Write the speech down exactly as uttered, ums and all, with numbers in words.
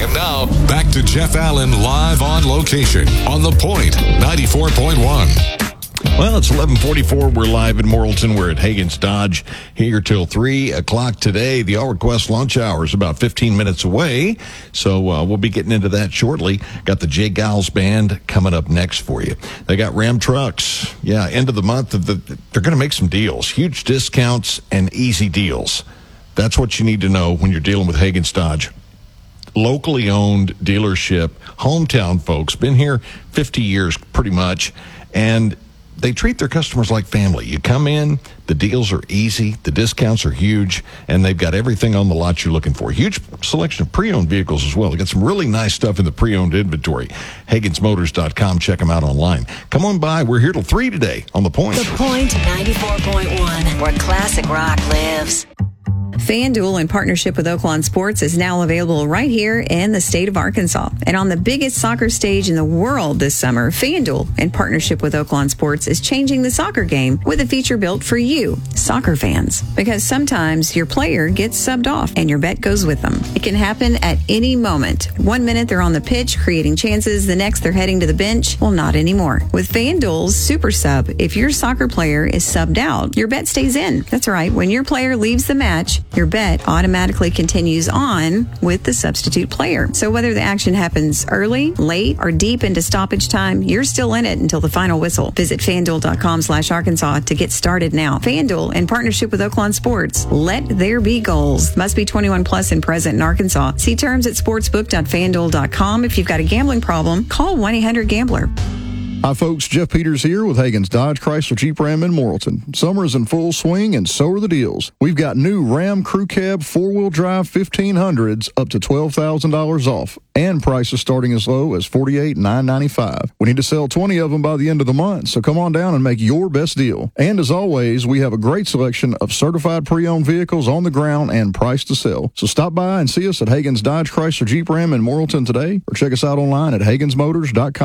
And now, back to Jeff Allen live on location on The Point, ninety-four point one. Well, it's eleven forty-four. We're live in Morrilton. We're at Hagen's Dodge here till three o'clock today. The All Request lunch hour is about fifteen minutes away, so uh, we'll be getting into that shortly. Got the Jay Giles Band coming up next for you. They got Ram trucks. Yeah, end of the month, the, they're going to make some deals, huge discounts and easy deals. That's what you need to know when you're dealing with Hagen's Dodge. Locally owned dealership, hometown folks, been here fifty years pretty much, and they treat their customers like family. You come in, the deals are easy, the discounts are huge, and they've got everything on the lot you're looking for. Huge selection of pre-owned vehicles as well. They got some really nice stuff in the pre-owned inventory. Hagans Motors dot com. Check them out online. Come on by. We're here till three today on The Point. The Point ninety-four point one, where classic rock lives. FanDuel, in partnership with Oaklawn Sports, is now available right here in the state of Arkansas. And on the biggest soccer stage in the world this summer, FanDuel, in partnership with Oaklawn Sports, is changing the soccer game with a feature built for you, soccer fans. Because sometimes your player gets subbed off and your bet goes with them. It can happen at any moment. One minute they're on the pitch creating chances, the next they're heading to the bench. Well, not anymore. With FanDuel's Super Sub, if your soccer player is subbed out, your bet stays in. That's right. When your player leaves the match, your bet automatically continues on with the substitute player. So whether the action happens early, late, or deep into stoppage time, you're still in it until the final whistle. Visit FanDuel.com slash Arkansas to get started now. FanDuel, in partnership with Oaklawn Sports. Let there be goals. Must be twenty-one plus and present in Arkansas. See terms at sportsbook dot fan duel dot com. If you've got a gambling problem, call one eight hundred gambler. Hi, folks. Jeff Peters here with Hagen's Dodge Chrysler Jeep Ram in Morrilton. Summer is in full swing, and so are the deals. We've got new Ram Crew Cab four-wheel drive fifteen hundreds up to twelve thousand dollars off, and prices starting as low as forty-eight thousand nine hundred ninety-five dollars. We need to sell twenty of them by the end of the month, so come on down and make your best deal. And as always, we have a great selection of certified pre-owned vehicles on the ground and priced to sell. So stop by and see us at Hagen's Dodge Chrysler Jeep Ram in Morrilton today, or check us out online at Hagans Motors dot com.